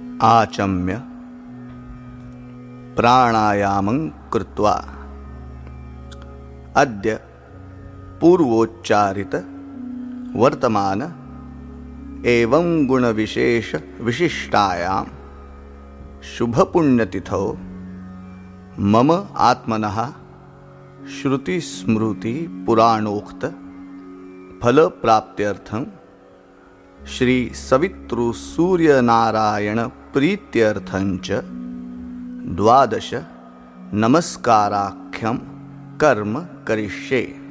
आचम्य प्राणायामं कृत्वा अद्य पूर्वोच्चारित वर्तमान एवं गुणविशेष विशिष्टायां शुभपुण्यतिथौ मम आत्मनः श्रुति स्मृति पुराणोक्त फल प्राप्त्यर्थं श्री सवितृ सूर्य नारायण प्रीत्यर्थंच 12 नमस्काराख्यं कर्म करिष्ये।